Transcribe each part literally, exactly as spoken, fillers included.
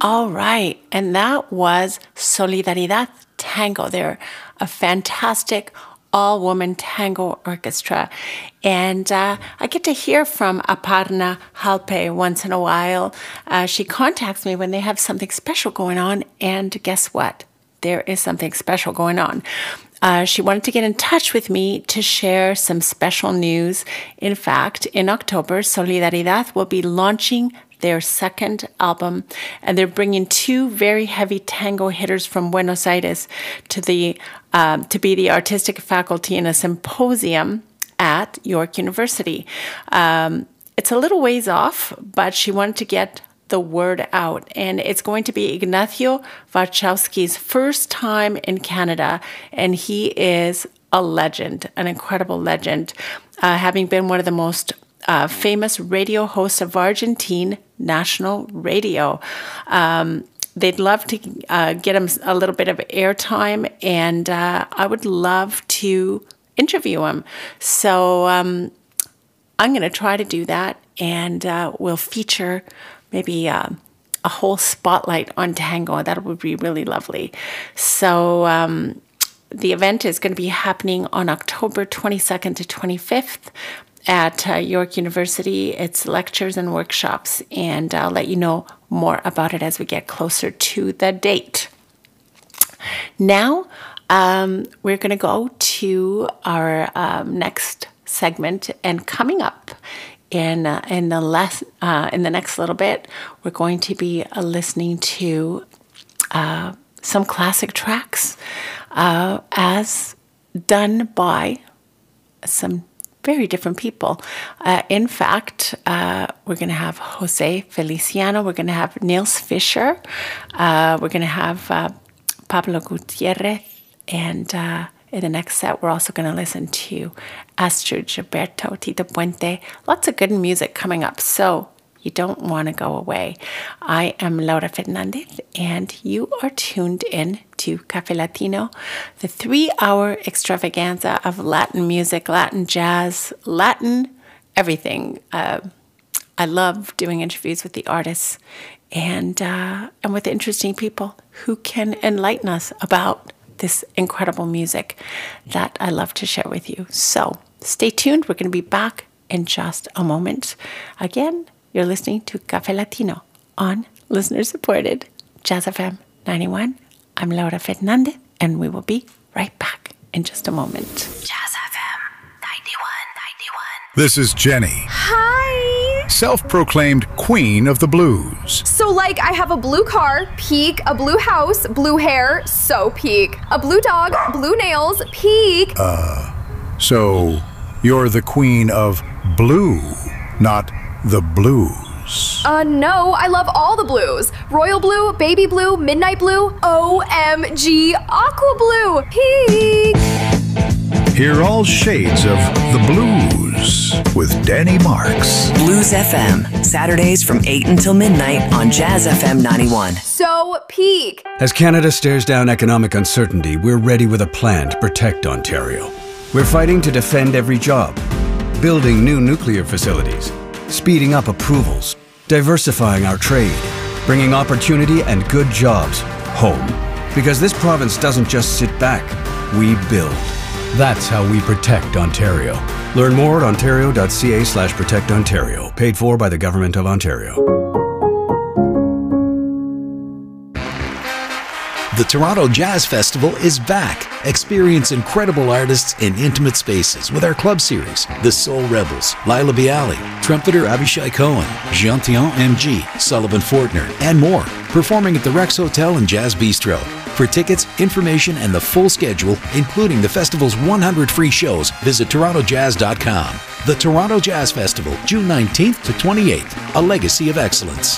All right. And that was Solidaridad Tango. They're a fantastic all-woman tango orchestra. And uh, I get to hear from Aparna Halpe once in a while. Uh, she contacts me when they have something special going on. And guess what? There is something special going on. Uh, she wanted to get in touch with me to share some special news. In fact, in October, Solidaridad will be launching their second album, and they're bringing two very heavy tango hitters from Buenos Aires to the uh, to be the artistic faculty in a symposium at York University. Um, it's a little ways off, but she wanted to get the word out, and it's going to be Ignacio Warchowski's first time in Canada, and he is a legend, an incredible legend, uh, having been one of the most uh, famous radio hosts of Argentine national radio. Um, they'd love to uh, get him a little bit of airtime, and uh, I would love to interview him. So um, I'm going to try to do that, and uh, we'll feature maybe uh, a whole spotlight on tango. That would be really lovely. So um, the event is going to be happening on October twenty-second to twenty-fifth at uh, York University. It's lectures and workshops, and I'll let you know more about it as we get closer to the date. Now, um, we're going to go to our um, next segment, and coming up in uh, in the less uh, in the next little bit, we're going to be uh, listening to uh, some classic tracks uh, as done by some very different people. Uh, in fact, uh, we're going to have Jose Feliciano. We're going to have Nils Fischer. Uh, we're going to have uh, Pablo Gutierrez. And uh, in the next set, we're also going to listen to Astrid Gilberto, Tito Puente. Lots of good music coming up. So you don't want to go away. I am Laura Fernandez, and you are tuned in to Café Latino, the three-hour extravaganza of Latin music, Latin jazz, Latin everything. Uh, I love doing interviews with the artists and uh, and with interesting people who can enlighten us about this incredible music that I love to share with you. So stay tuned. We're going to be back in just a moment. Again, you're listening to Café Latino on listener-supported Jazz F M ninety-one. I'm Laura Fernandez, and we will be right back in just a moment. Jazz F M ninety-one, ninety-one. This is Jenny. Hi! Self-proclaimed queen of the blues. So, like, I have a blue car, peak, a blue house, blue hair, so peak. A blue dog, blue nails, peak. Uh, so you're the queen of blue, not the blues. Uh, no, I love all the blues. Royal blue, baby blue, midnight blue, O M G, aqua blue, peak. Hear all shades of the blues with Danny Marks. Blues F M, Saturdays from eight until midnight on Jazz F M ninety-one. So peak. As Canada stares down economic uncertainty, we're ready with a plan to protect Ontario. We're fighting to defend every job, building new nuclear facilities, speeding up approvals, diversifying our trade, bringing opportunity and good jobs home. Because this province doesn't just sit back, we build. That's how we protect Ontario. Learn more at ontario.ca slash protect Ontario. Paid for by the Government of Ontario. The Toronto Jazz Festival is back. Experience incredible artists in intimate spaces with our club series, The Soul Rebels, Laila Bialy, trumpeter Abishai Cohen, Jean-Théon M G, Sullivan Fortner, and more, performing at the Rex Hotel and Jazz Bistro. For tickets, information, and the full schedule, including the festival's one hundred free shows, visit toronto jazz dot com. The Toronto Jazz Festival, June nineteenth to twenty-eighth, a legacy of excellence.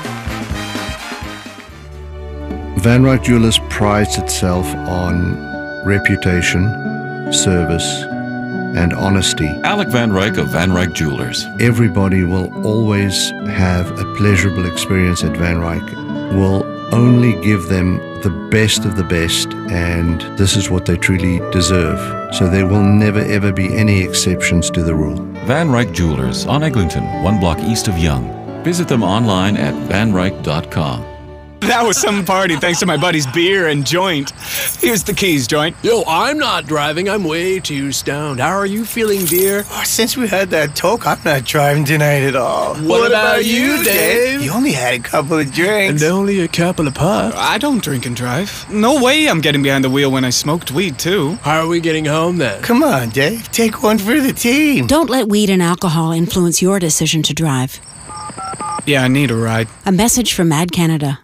Van Ryck Jewelers prides itself on reputation, service, and honesty. Alec Van Ryck of Van Ryck Jewelers. Everybody will always have a pleasurable experience at Van Ryck. We'll only give them the best of the best, and this is what they truly deserve. So there will never ever be any exceptions to the rule. Van Ryck Jewelers on Eglinton, one block east of Yonge. Visit them online at van ryck dot com. That was some party thanks to my buddy's beer and joint. Here's the keys, joint. Yo, I'm not driving. I'm way too stoned. How are you feeling, dear? Oh, since we had that talk, I'm not driving tonight at all. What, what about, about you, Dave? You only had a couple of drinks. And only a couple of puffs. I don't drink and drive. No way I'm getting behind the wheel when I smoked weed, too. How are we getting home, then? Come on, Dave. Take one for the team. Don't let weed and alcohol influence your decision to drive. Yeah, I need a ride. A message from Mad Canada.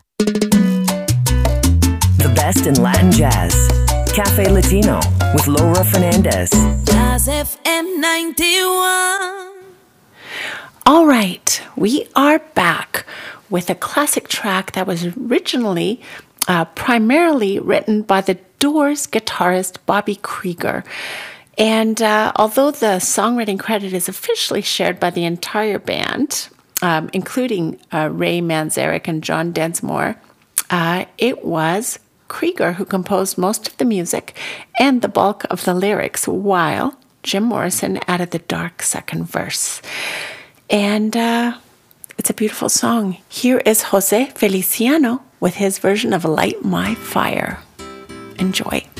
The best in Latin jazz. Cafe Latino with Laura Fernandez. Jazz F M ninety-one. All right, we are back with a classic track that was originally uh, primarily written by the Doors guitarist Bobby Krieger. And uh, although the songwriting credit is officially shared by the entire band, um, including uh, Ray Manzarek and John Densmore, uh, it was Krieger who composed most of the music and the bulk of the lyrics, while Jim Morrison added the dark second verse. And uh, it's a beautiful song. Here is Jose Feliciano with his version of Light My Fire. Enjoy.